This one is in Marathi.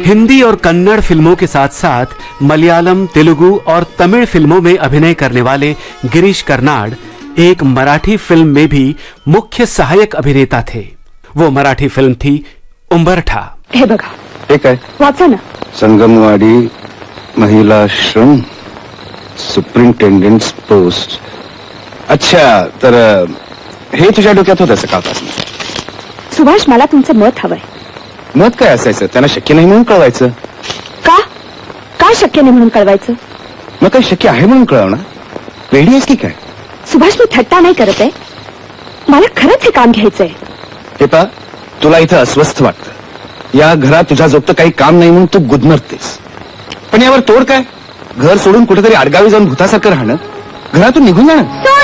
हिंदी और कन्नड़ फिल्मों के साथ साथ मलयालम, तेलुगु और तमिल फिल्मों में अभिनय करने वाले गिरीश कर्नाड एक मराठी फिल्म में भी मुख्य सहायक अभिनेता थे। वो मराठी फिल्म थी उंबरठा। हे बघा, हे काय? वाचा ना। Sangamwadi महिलाश्रम superintendents post. अच्छा, तर हे तुझ्या डोक्यात होतं सकाळपासून? सुभाष, मला तुमचं मत हवंय. मत काय असायचं? त्यांना शक्य नाही म्हणून कळवायचं. का? का शक्य नाही म्हणून कळवायचं? मग काय शक्य आहे म्हणून कळवणार? वेडी आहेस की काय? सुभाष, मी थट्टा नाही करत आहे. मला खरंच हे काम घ्यायचंय. हे पा, तुला इथं अस्वस्थ वाटतं. या घरात तुझ्या जोगतं काही काम नाही म्हणून तू गुदमरतेस. पण यावर तोड काय? घर सोडून कुठेतरी आडगावी जाऊन भूतासारखं राहणं, घरातून निघून जाणं.